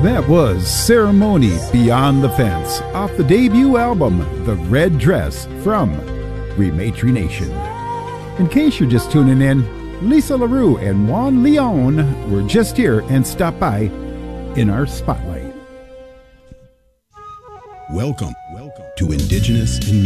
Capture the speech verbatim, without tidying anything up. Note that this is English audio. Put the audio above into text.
That was Ceremony Beyond the Fence off the debut album, The Red Dress, from Rematry Nation. In case you're just tuning in, Lisa LaRue and Juan Leon were just here and stopped by in our spotlight. Welcome, welcome to Indigenous in